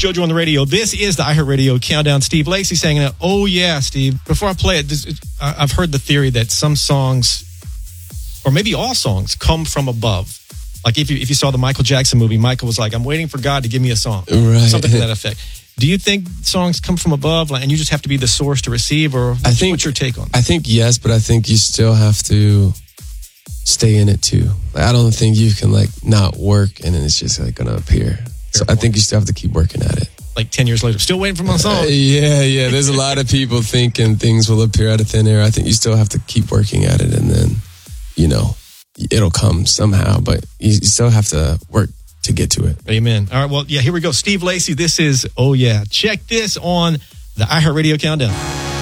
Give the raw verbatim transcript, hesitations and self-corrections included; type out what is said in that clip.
JoJo on the radio. This is the iHeartRadio Countdown. Steve Lacy saying, oh, yeah, Steve. Before I play it, this, I've heard the theory that some songs, or maybe all songs, come from above. Like if you if you saw the Michael Jackson movie, Michael was like, I'm waiting for God to give me a song. Right. Something to that effect. Do you think songs come from above, like, and you just have to be the source to receive, or what's, I think, what's your take on that? I think yes, but I think you still have to stay in it too. Like, I don't think you can like not work and then it's just like going to appear. Fair so point. I think you still have to keep working at it. Like ten years later, still waiting for my song. Uh, yeah, yeah. There's a lot of people thinking things will appear out of thin air. I think you still have to keep working at it, and then, you know, it'll come somehow, but you still have to work to get to it. Amen. All right, well, yeah, here we go. Steve Lacy, this is, oh yeah. Check this on the iHeartRadio Countdown.